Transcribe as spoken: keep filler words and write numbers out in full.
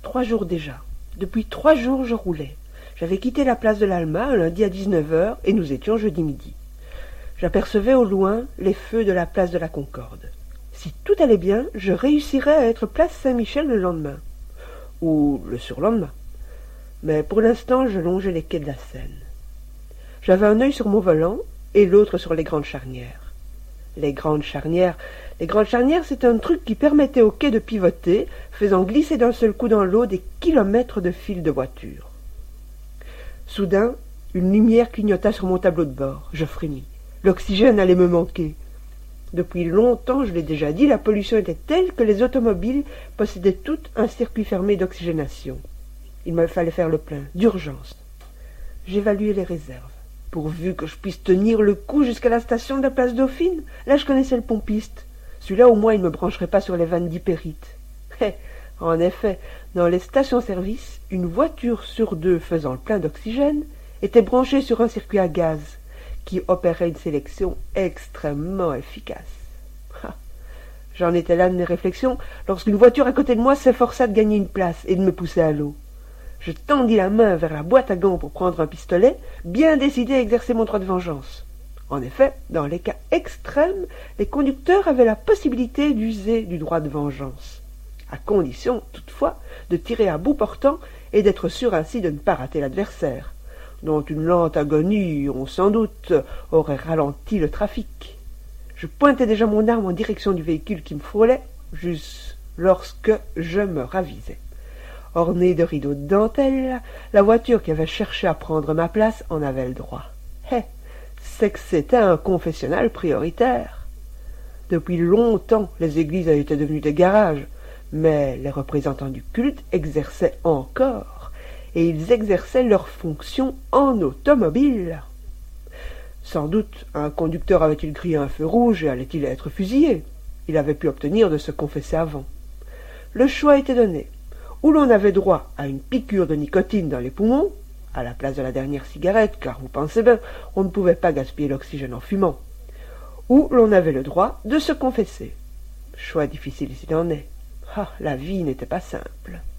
Trois jours déjà. Depuis trois jours, je roulais. J'avais quitté la place de l'Alma un lundi à dix-neuf heures et nous étions jeudi midi. J'apercevais au loin les feux de la place de la Concorde. Si tout allait bien, je réussirais à être place Saint-Michel le lendemain. Ou le surlendemain. Mais pour l'instant, je longeais les quais de la Seine. J'avais un œil sur mon volant et l'autre sur les grandes charnières. Les grandes charnières, les grandes charnières, c'est un truc qui permettait au quai de pivoter, faisant glisser d'un seul coup dans l'eau des kilomètres de fils de voitures. Soudain, une lumière clignota sur mon tableau de bord. Je frémis. L'oxygène allait me manquer. Depuis longtemps, je l'ai déjà dit, la pollution était telle que les automobiles possédaient toutes un circuit fermé d'oxygénation. Il me fallait faire le plein, d'urgence. J'évaluai les réserves. Pourvu que je puisse tenir le coup jusqu'à la station de la place Dauphine. Là, je connaissais le pompiste. Celui-là, au moins, il ne me brancherait pas sur les vannes d'hypérite. Eh, en effet, dans les stations-service, une voiture sur deux faisant le plein d'oxygène était branchée sur un circuit à gaz qui opérait une sélection extrêmement efficace. Ah, j'en étais là de mes réflexions lorsqu'une voiture à côté de moi s'efforça de gagner une place et de me pousser à l'eau. Je tendis la main vers la boîte à gants pour prendre un pistolet, bien décidé à exercer mon droit de vengeance. En effet, dans les cas extrêmes, les conducteurs avaient la possibilité d'user du droit de vengeance, à condition, toutefois, de tirer à bout portant et d'être sûr ainsi de ne pas rater l'adversaire, dont une lente agonie, on sans doute, aurait ralenti le trafic. Je pointais déjà mon arme en direction du véhicule qui me frôlait, juste lorsque je me ravisai. Ornée de rideaux de dentelle, la voiture qui avait cherché à prendre ma place en avait le droit. Eh, c'est que c'était un confessionnal prioritaire. Depuis longtemps, les églises étaient devenues des garages, mais les représentants du culte exerçaient encore, et ils exerçaient leurs fonctions en automobile. Sans doute, un conducteur avait-il grillé un feu rouge et allait-il être fusillé? Il avait pu obtenir de se confesser avant. Le choix était donné. Où l'on avait droit à une piqûre de nicotine dans les poumons, à la place de la dernière cigarette, car vous pensez bien, on ne pouvait pas gaspiller l'oxygène en fumant, ou l'on avait le droit de se confesser. Choix difficile s'il en est. Ah, la vie n'était pas simple.